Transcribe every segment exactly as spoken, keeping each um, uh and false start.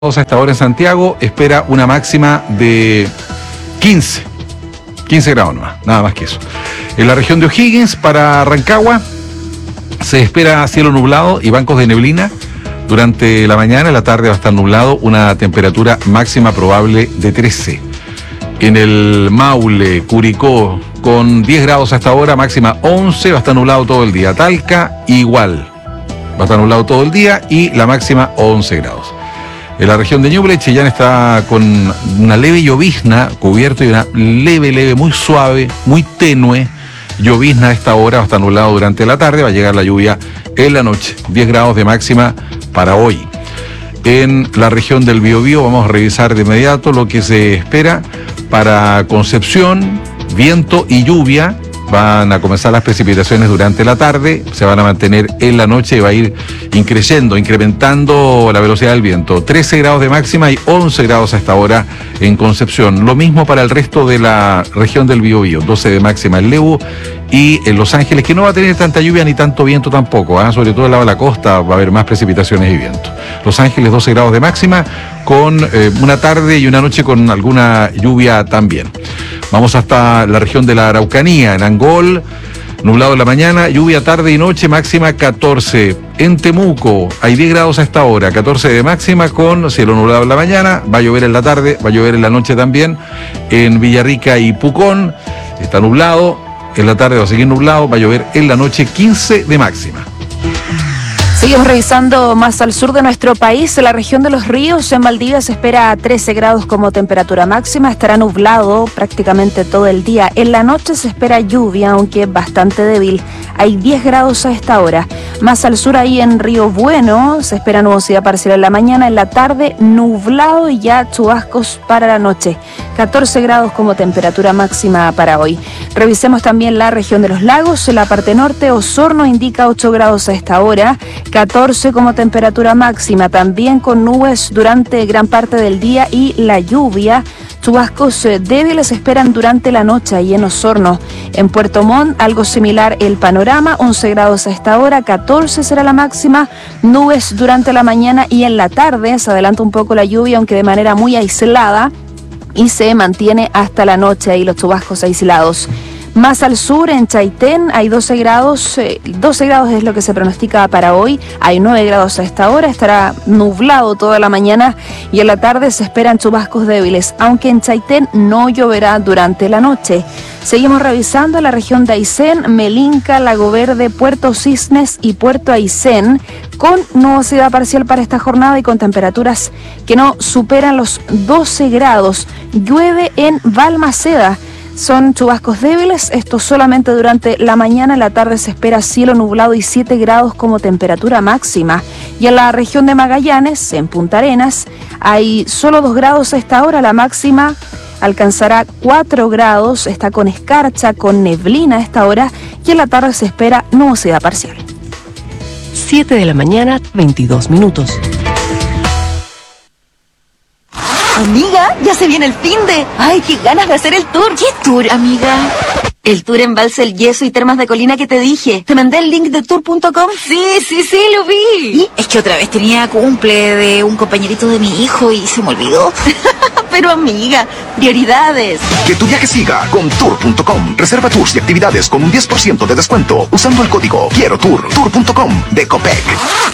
A esta hora en Santiago, espera una máxima de quince, quince grados nomás, nada más que eso. En la región de O'Higgins, para Rancagua, se espera cielo nublado y bancos de neblina durante la mañana. En la tarde va a estar nublado, una temperatura máxima probable de trece. En el Maule, Curicó, con diez grados hasta ahora, máxima once, va a estar nublado todo el día. Talca, igual, va a estar nublado todo el día y la máxima once grados. En la región de Ñuble, Chillán está con una leve llovizna, cubierto y una leve, leve, muy suave, muy tenue llovizna a esta hora. Va a estar nublado durante la tarde, va a llegar la lluvia en la noche. diez grados de máxima para hoy. En la región del Biobío vamos a revisar de inmediato lo que se espera para Concepción, viento y lluvia. Van a comenzar las precipitaciones durante la tarde, se van a mantener en la noche y va a ir increciendo, incrementando la velocidad del viento. trece grados de máxima y once grados a esta hora en Concepción. Lo mismo para el resto de la región del Biobío, doce de máxima en Lebu y en Los Ángeles, que no va a tener tanta lluvia ni tanto viento tampoco, ¿eh? Sobre todo al lado de la costa va a haber más precipitaciones y viento. Los Ángeles, doce grados de máxima, con eh, una tarde y una noche con alguna lluvia también. Vamos hasta la región de la Araucanía, en Angol, nublado en la mañana, lluvia tarde y noche, máxima catorce. En Temuco hay diez grados a esta hora, catorce de máxima con cielo nublado en la mañana, va a llover en la tarde, va a llover en la noche también. En Villarrica y Pucón está nublado, en la tarde va a seguir nublado, va a llover en la noche, quince de máxima. Seguimos revisando más al sur de nuestro país. En la región de Los Ríos, en Valdivia, se espera trece grados como temperatura máxima. Estará nublado prácticamente todo el día. En la noche se espera lluvia, aunque bastante débil. Hay diez grados a esta hora. Más al sur, ahí en Río Bueno, se espera nubosidad parcial en la mañana. En la tarde, nublado y ya chubascos para la noche. catorce grados como temperatura máxima para hoy. Revisemos también la región de los lagos. En la parte norte, Osorno indica ocho grados a esta hora. catorce como temperatura máxima, también con nubes durante gran parte del día y la lluvia. Chubascos débiles se esperan durante la noche ahí en Osorno. En Puerto Montt, algo similar el panorama, once grados a esta hora, catorce será la máxima, nubes durante la mañana y en la tarde. Se adelanta un poco la lluvia, aunque de manera muy aislada, y se mantiene hasta la noche ahí los chubascos aislados. Más al sur, en Chaitén, hay doce grados, eh, doce grados es lo que se pronostica para hoy, hay nueve grados a esta hora, estará nublado toda la mañana y en la tarde se esperan chubascos débiles, aunque en Chaitén no lloverá durante la noche. Seguimos revisando la región de Aysén, Melinca, Lago Verde, Puerto Cisnes y Puerto Aysén, con nubosidad parcial para esta jornada y con temperaturas que no superan los doce grados. Llueve en Balmaceda. Son chubascos débiles, esto solamente durante la mañana. En la tarde se espera cielo nublado y siete grados como temperatura máxima. Y en la región de Magallanes, en Punta Arenas, hay solo dos grados a esta hora. La máxima alcanzará cuatro grados, está con escarcha, con neblina a esta hora. Y en la tarde se espera nubosidad parcial. siete de la mañana, veintidós minutos. Amiga, ya se viene el finde. Ay, qué ganas de hacer el tour. ¿Qué tour, amiga? El tour en Balsa El Yeso y Termas de Colina que te dije. ¿Te mandé el link de tour punto com? Sí, sí, sí, lo vi. ¿Y? Es que otra vez tenía cumple de un compañerito de mi hijo y se me olvidó. Pero amiga, prioridades. Que tu viaje siga con tour punto com. Reserva tours y actividades con un diez por ciento de descuento usando el código Quiero Tour. tour punto com de Copec.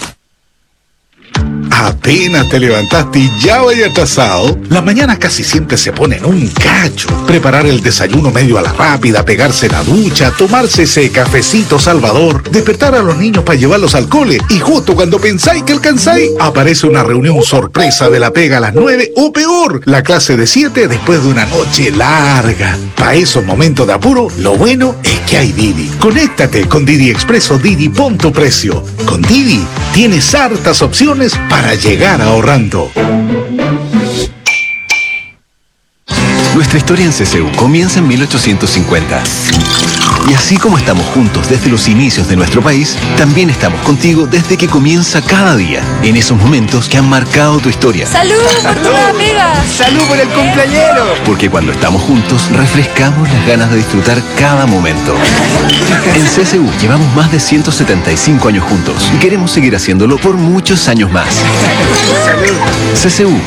Apenas te levantaste y ya vaya atrasado. Las mañanas casi siempre se ponen un cacho. Preparar el desayuno medio a la rápida, pegarse la ducha, tomarse ese cafecito salvador, despertar a los niños para llevarlos al cole y justo cuando pensáis que alcanzáis, aparece una reunión sorpresa de la pega a las nueve o peor, la clase de siete después de una noche larga. Para esos momentos de apuro, lo bueno es que hay Didi. Conéctate con Didi Expreso Didi, pon tu precio. Con Didi tienes hartas opciones para llegar ahorrando. Nuestra historia en C C U comienza en mil ochocientos cincuenta. Y así como estamos juntos desde los inicios de nuestro país, también estamos contigo desde que comienza cada día, en esos momentos que han marcado tu historia. ¡Salud por tu amiga! ¡Salud por el cumpleañero! Porque cuando estamos juntos, refrescamos las ganas de disfrutar cada momento. En C C U llevamos más de ciento setenta y cinco años juntos y queremos seguir haciéndolo por muchos años más. C C U,